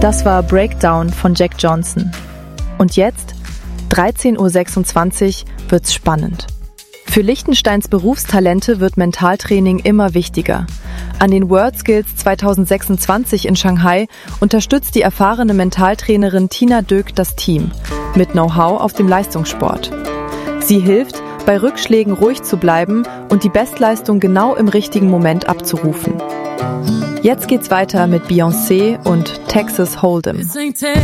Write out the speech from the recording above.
Das war Breakdown von Jack Johnson. Und jetzt, 13.26 Uhr, wird's spannend. Für Liechtensteins Berufstalente wird Mentaltraining immer wichtiger. An den WorldSkills 2026 in Shanghai unterstützt die erfahrene Mentaltrainerin Tina Dök das Team mit Know-how auf dem Leistungssport. Sie hilft, bei Rückschlägen ruhig zu bleiben und die Bestleistung genau im richtigen Moment abzurufen. Jetzt geht's weiter mit Beyoncé und Texas Hold'em.